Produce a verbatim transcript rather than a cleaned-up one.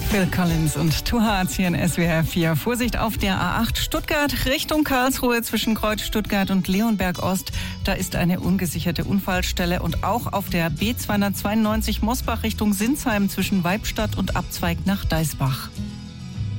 Phil Collins und Two Hearts hier in S W R vier. Vorsicht auf der A acht Stuttgart Richtung Karlsruhe zwischen Kreuz Stuttgart und Leonberg Ost. Da ist eine ungesicherte Unfallstelle. Und auch auf der B zweihundertzweiundneunzig Mosbach Richtung Sinsheim zwischen Weibstadt und Abzweig nach Deisbach.